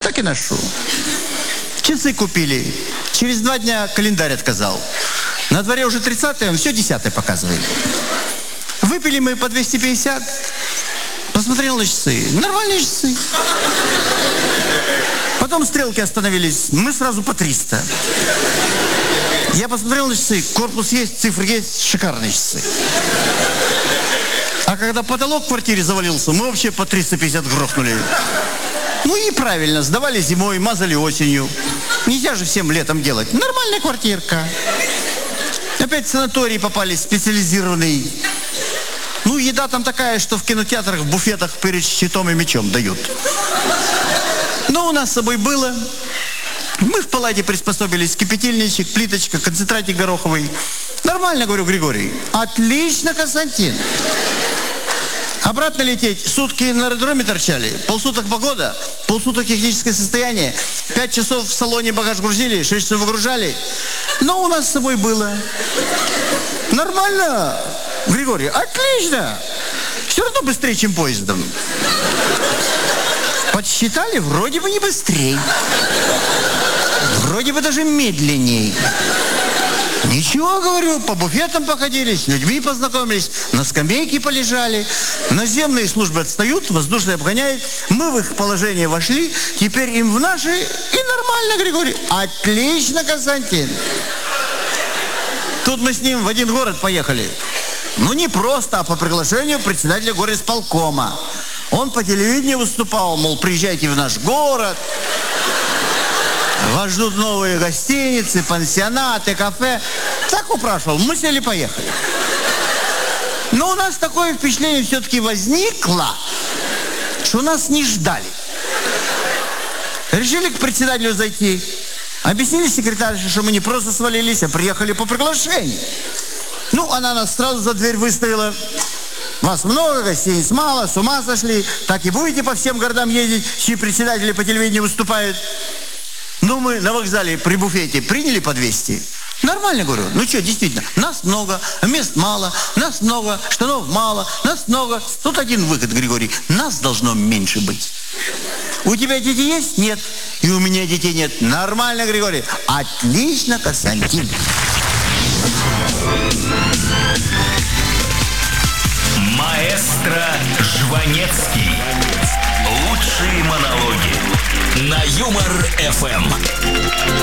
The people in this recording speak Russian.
Так и ношу. Часы купили. Через 2 дня календарь отказал. На дворе уже 30-е, он все 10-е показывает. Выпили мы по 250. Посмотрел на часы. Нормальные часы. Потом стрелки остановились. Мы сразу по 300. Я посмотрел на часы. Корпус есть, цифры есть. Шикарные часы. А когда потолок в квартире завалился, мы вообще по 350 грохнули. Ну и правильно, сдавали зимой, мазали осенью. Нельзя же всем летом делать. Нормальная квартирка. Опять в санаторий попали, специализированный. Ну, еда там такая, что в кинотеатрах, в буфетах перед щитом и мечом дают. Но у нас с собой было. Мы в палате приспособились. Кипятильничек, плиточка, концентратик гороховый. Нормально, говорю, Григорий. Отлично, Константин. Обратно лететь. Сутки на аэродроме торчали. Полсуток погода, полсуток техническое состояние. 5 часов в салоне багаж грузили, 6 часов выгружали. Но у нас с собой было. Нормально, Григорий, отлично. Все равно быстрее, чем поездом. Подсчитали, вроде бы не быстрее. Вроде бы даже медленней. Ничего, говорю, по буфетам походили, с людьми познакомились, на скамейке полежали. Наземные службы отстают, воздушные обгоняют. Мы в их положение вошли, теперь им в наши, и нормально, Григорий. Отлично, Константин. Тут мы с ним в один город поехали. Ну, не просто, а по приглашению председателя горисполкома. Он по телевидению выступал, мол, приезжайте в наш город. Вас ждут новые гостиницы, пансионаты, кафе. Так упрашивал. Мы сели, поехали. Но у нас такое впечатление все-таки возникло, что нас не ждали. Решили к председателю зайти. Объяснили секретарше, что мы не просто свалились, а приехали по приглашению. Ну, она нас сразу за дверь выставила. Вас много, гостиниц мало, с ума сошли. Так и будете по всем городам ездить, чьи председатели по телевидению выступают. Ну, мы на вокзале при буфете приняли по 200. Нормально, говорю. Ну что, действительно, нас много, мест мало, нас много, штанов мало, нас много. Тут один выход, Григорий. Нас должно меньше быть. У тебя дети есть? Нет. И у меня детей нет. Нормально, Григорий. Отлично, Константин. Маэстро Жванецкий. Лучшие монологи на Юмор ФМ.